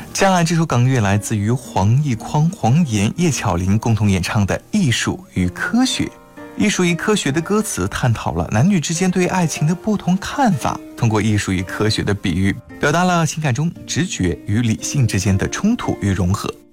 接下来这首港乐来自于黄奕匡、黄妍、叶巧玲共同演唱的《艺术与科学》。艺术与科学的歌词探讨了男女之间对爱情的不同看法，通过艺术与科学的比喻，表达了情感中直觉与理性之间的冲突与融合。